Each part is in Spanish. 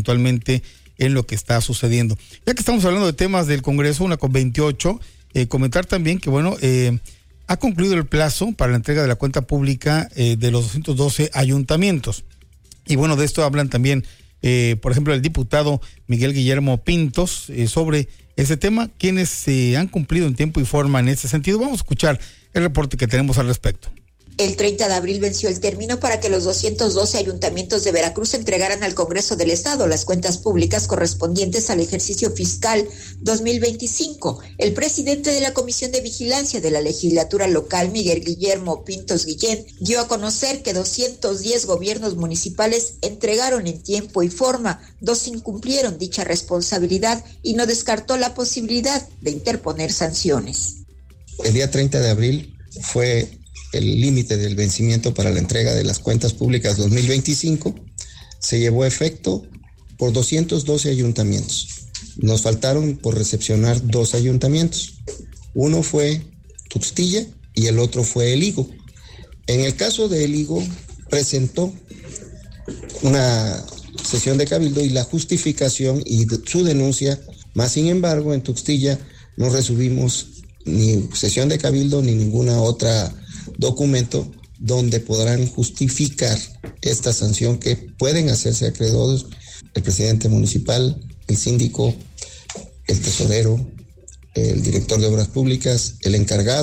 puntualmente en lo que está sucediendo. Ya que estamos hablando de temas del Congreso, una COP28, comentar también que ha concluido el plazo para la entrega de la cuenta pública de los 212 ayuntamientos. Y de esto hablan también, por ejemplo, el diputado Miguel Guillermo Pintos sobre ese tema, quienes han cumplido en tiempo y forma en ese sentido. Vamos a escuchar el reporte que tenemos al respecto. El 30 de abril venció el término para que los 212 ayuntamientos de Veracruz entregaran al Congreso del Estado las cuentas públicas correspondientes al ejercicio fiscal 2025. El presidente de la Comisión de Vigilancia de la Legislatura Local, Miguel Guillermo Pintos Guillén, dio a conocer que 210 gobiernos municipales entregaron en tiempo y forma, 2 incumplieron dicha responsabilidad y no descartó la posibilidad de interponer sanciones. El día 30 de abril fue el límite del vencimiento para la entrega de las cuentas públicas 2025, se llevó a efecto por 212 ayuntamientos. Nos faltaron por recepcionar 2 ayuntamientos. Uno fue Tuxtilla y el otro fue El Higo. En el caso de El Higo, presentó una sesión de cabildo y la justificación y su denuncia, más sin embargo en Tuxtilla no recibimos ni sesión de cabildo ni ninguna otra documento donde podrán justificar esta sanción que pueden hacerse acreedores el presidente municipal, el síndico, el tesorero, el director de obras públicas, el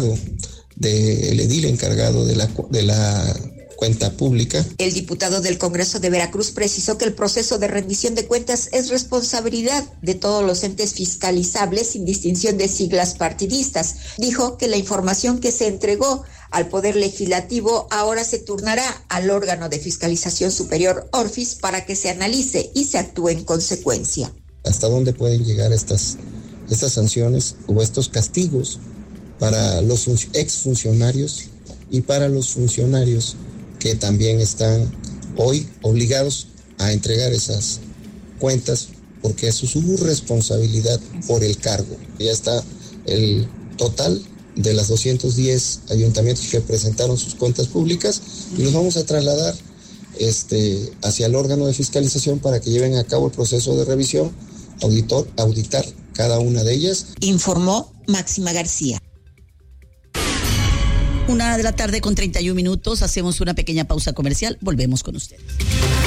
edil encargado de la cuenta pública. El diputado del Congreso de Veracruz precisó que el proceso de rendición de cuentas es responsabilidad de todos los entes fiscalizables sin distinción de siglas partidistas. Dijo que la información que se entregó al Poder Legislativo ahora se turnará al órgano de fiscalización superior ORFIS para que se analice y se actúe en consecuencia. ¿Hasta dónde pueden llegar estas sanciones o estos castigos para los exfuncionarios y para los funcionarios que también están hoy obligados a entregar esas cuentas porque es su responsabilidad por el cargo? Ya está el total de las 210 ayuntamientos que presentaron sus cuentas públicas y los vamos a trasladar hacia el órgano de fiscalización para que lleven a cabo el proceso de revisión, auditar cada una de ellas. Informó Máxima García. 1:31 p.m, hacemos una pequeña pausa comercial, volvemos con ustedes.